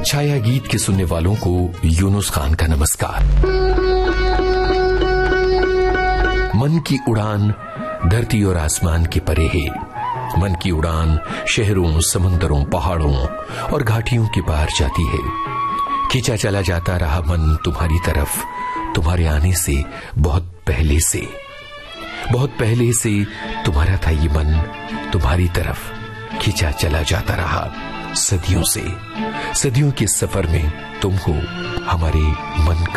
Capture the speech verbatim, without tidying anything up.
छाया गीत के सुनने वालों को यूनुस खान का नमस्कार। मन की उड़ान धरती और आसमान के परे है। मन की उड़ान शहरों, समंदरों, पहाड़ों और घाटियों के पार जाती है। खींचा चला जाता रहा मन तुम्हारी तरफ, तुम्हारे आने से बहुत पहले से। बहुत पहले से तुम्हारा था ये मन, तुम्हारी तरफ खींचा चला जाता रहा सदियों से। सदियों के सफर में तुम हो हमारे मन का